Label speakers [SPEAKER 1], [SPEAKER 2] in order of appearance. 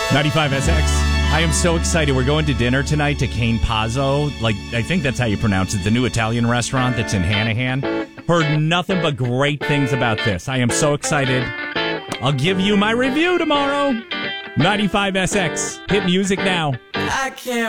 [SPEAKER 1] 95SX. I am so excited. We're going to dinner tonight to Cane Pazzo. I think that's how you pronounce it. The new Italian restaurant that's in Hanahan. Heard nothing but great things about this. I am so excited. I'll give you my review tomorrow. 95SX. Hit music now.
[SPEAKER 2] I can't